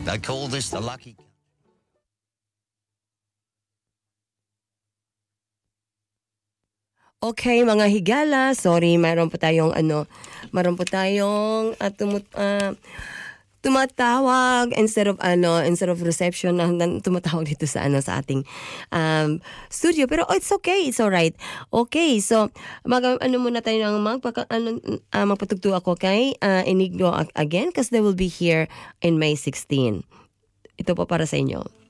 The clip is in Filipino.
They call this the lucky. Okay, mga higala, sorry, mayroon po tayong tumatawag instead of reception na tumatawag dito sa ating studio, pero it's okay, it's all right. Okay, so muna tayo ng magpatugtog ako kay Inigo again, because they will be here in May 16. Ito po para sa inyo.